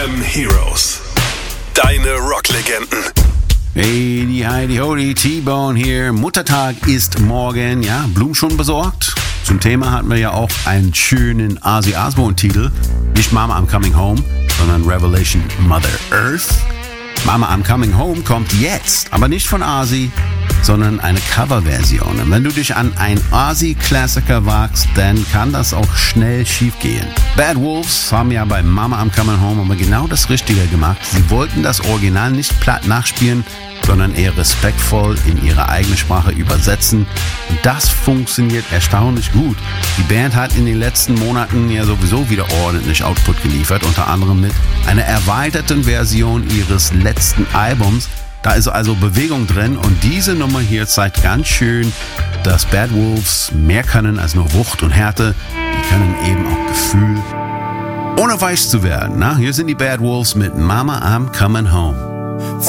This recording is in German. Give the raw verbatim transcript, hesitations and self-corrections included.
M Heroes. Deine Rocklegenden. Hey, die Heidi Hodi, T-Bone hier. Muttertag ist morgen, ja, Blumen schon besorgt? Zum Thema hatten wir ja auch einen schönen Ozzy Osbourne-Titel. Nicht Mama I'm Coming Home, sondern Revelation Mother Earth. Mama I'm Coming Home kommt jetzt, aber nicht von Ozzy, sondern eine Coverversion. Und wenn du dich an ein Ozzy-Klassiker wagst, dann kann das auch schnell schiefgehen. Bad Wolves haben ja bei Mama I'm Coming Home aber genau das Richtige gemacht. Sie wollten das Original nicht platt nachspielen, sondern eher respektvoll in ihre eigene Sprache übersetzen. Und das funktioniert erstaunlich gut. Die Band hat in den letzten Monaten ja sowieso wieder ordentlich Output geliefert, unter anderem mit einer erweiterten Version ihres letzten Albums. Da ist also Bewegung drin und diese Nummer hier zeigt ganz schön, dass Bad Wolves mehr können als nur Wucht und Härte. Die können eben auch Gefühl, ohne weich zu werden. Na, hier sind die Bad Wolves mit Mama I'm Coming Home.